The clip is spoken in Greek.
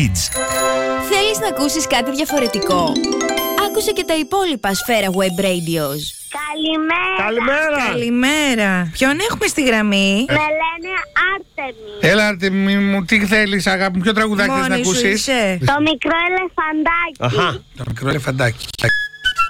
Θέλεις να ακούσεις κάτι διαφορετικό? Άκουσε και τα υπόλοιπα Σφαίρα Web Radios. Καλημέρα. Καλημέρα. Ποιον έχουμε στη γραμμή? Με λένε Άρτεμι. Έλα, Άρτεμι μου, τι θέλεις, αγάπη μου, ποιο τραγουδάκι θες να Μόνη σου ακούσεις? είσαι? Το μικρό ελεφαντάκι. Το μικρό ελεφαντάκι.